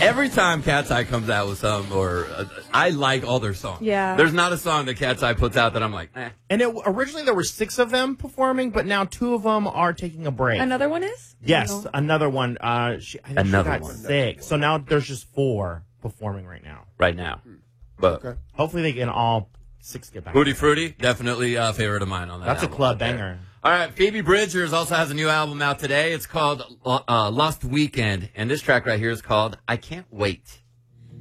Every time Cat's Eye comes out with I like all their songs. Yeah. There's not a song that Cat's Eye puts out that I'm like, eh. And originally there were 6 of them performing, but now 2 of them are taking a break. Another one is? Yes, another one. I think Another she got one. 6. So now there's just 4 performing right now. Right now. But Hopefully they can all 6 get back. Hootie Fruity, definitely a favorite of mine on that That's album. a club banger. All right, Phoebe Bridgers also has a new album out today. It's called Lost Weekend, and this track right here is called I Can't Wait.